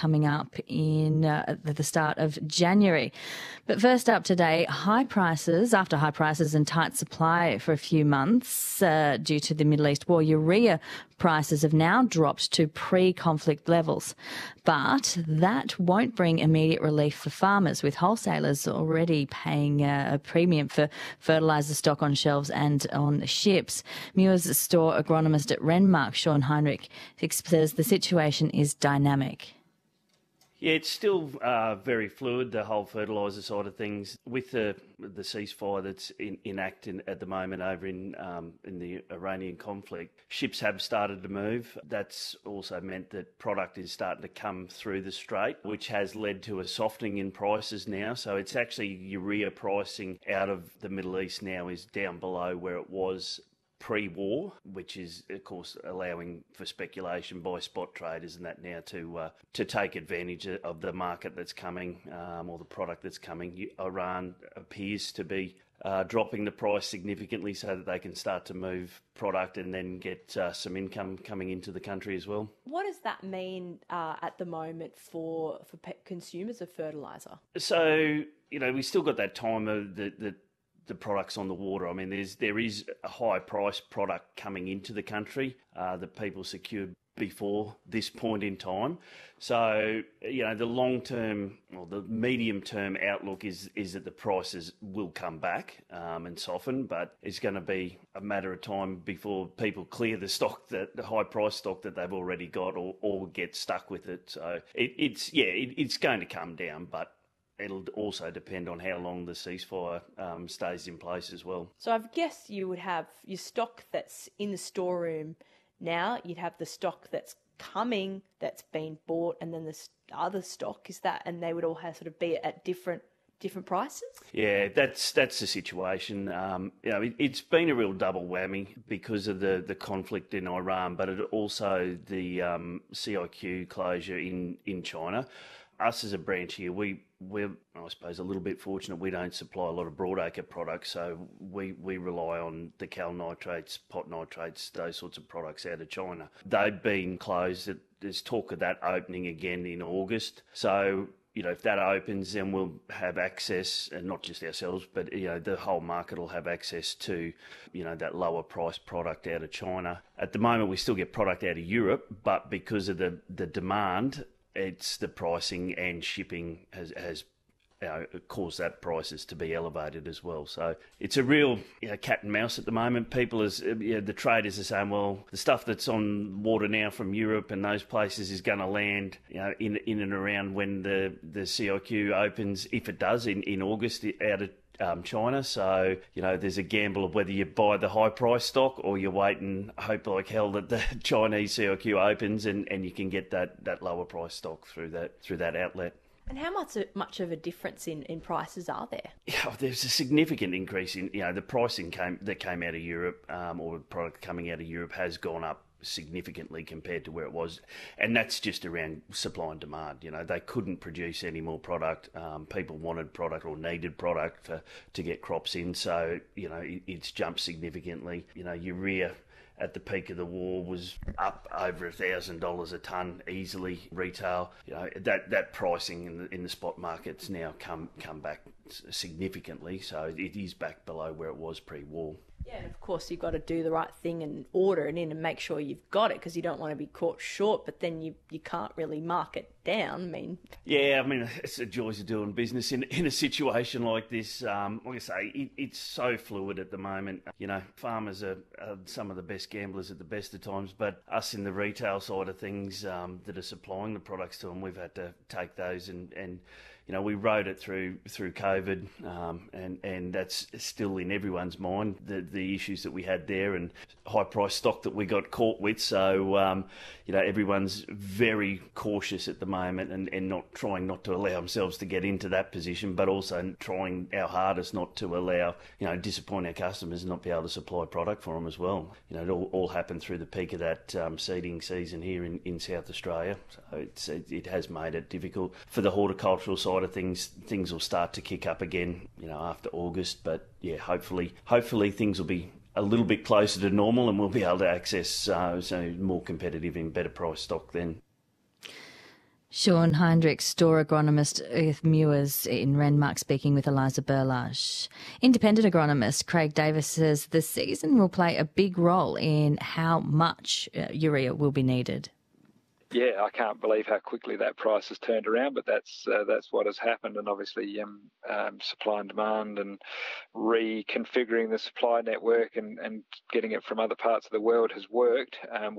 coming up in at the start of January. But first up today, after high prices and tight supply for a few months due to the Middle East war, urea prices have now dropped to pre-conflict levels. But that won't bring immediate relief for farmers, with wholesalers already paying a premium for fertiliser stock on shelves and on ships. Muir's store agronomist at Renmark, Sean Heinrich, says the situation is dynamic. Yeah, it's still very fluid, the whole fertiliser side of things. With the ceasefire that's enacted at the moment over in the Iranian conflict, ships have started to move. That's also meant that product is starting to come through the strait, which has led to a softening in prices now. So it's actually urea pricing out of the Middle East now is down below where it was pre-war, which is, of course, allowing for speculation by spot traders and that now to take advantage of the market that's coming or the product that's coming. Iran appears to be dropping the price significantly so that they can start to move product and then get some income coming into the country as well. What does that mean at the moment for consumers of fertiliser? So, we still got that time of the products on the water. I mean, there is a high price product coming into the country that people secured before this point in time. So, the long-term or the medium-term outlook is that the prices will come back and soften, but it's going to be a matter of time before people clear the stock, the high-price stock that they've already got or get stuck with it. So it's going to come down, but it'll also depend on how long the ceasefire stays in place as well. So I guess you would have your stock that's in the storeroom now, you'd have the stock that's coming, that's been bought, and then the other stock, is that, and they would all have sort of be at different prices? Yeah, that's the situation. It's been a real double whammy because of the conflict in Iran, but also the CIQ closure in China. Us as a branch here, we're, I suppose, a little bit fortunate. We don't supply a lot of broadacre products, so we rely on the cal nitrates, pot nitrates, those sorts of products out of China. They've been closed. There's talk of that opening again in August. So, if that opens, then we'll have access, and not just ourselves, but, the whole market will have access to, that lower price product out of China. At the moment, we still get product out of Europe, but because of the demand, it's the pricing and shipping has caused that prices to be elevated as well. So it's a real cat and mouse at the moment. People, the traders are saying, well, the stuff that's on water now from Europe and those places is going to land in and around when the CIQ opens, if it does, in August out of China. So, there's a gamble of whether you buy the high price stock or you wait and hope like hell that the Chinese CIQ opens and you can get that lower price stock through that outlet. And how much of a difference in prices are there? Yeah, there's a significant increase in, the pricing that came out of Europe, or product coming out of Europe has gone up significantly compared to where it was, and that's just around supply and demand. They couldn't produce any more product. People wanted product or needed product to get crops in, so it's jumped significantly. Urea at the peak of the war was up over $1,000 a tonne easily retail. That pricing in the spot market's now come back significantly, so it is back below where it was pre-war. Yeah, and of course you've got to do the right thing and order it in and make sure you've got it, because you don't want to be caught short, but then you can't really mark it down. It's the joys of doing business in a situation like this. Like I say, it's so fluid at the moment. Farmers are some of the best gamblers at the best of times, but us in the retail side of things that are supplying the products to them, we've had to take those and we rode it through COVID, and that's still in everyone's mind, the issues that we had there and high price stock that we got caught with. So, everyone's very cautious at the moment and trying not to allow themselves to get into that position, but also trying our hardest not to allow, disappoint our customers and not be able to supply product for them as well. It all happened through the peak of that seeding season here in South Australia. So it has made it difficult. For the horticultural side of things will start to kick up again, after August. But yeah, hopefully things will be a little bit closer to normal and we'll be able to access more competitive and better price stock then. Sean Heinrich, store agronomist with Mewers in Renmark, speaking with Eliza Berlage. Independent agronomist Craig Davis says the season will play a big role in how much urea will be needed. Yeah, I can't believe how quickly that price has turned around, but that's what has happened, and obviously supply and demand and reconfiguring the supply network and getting it from other parts of the world has worked.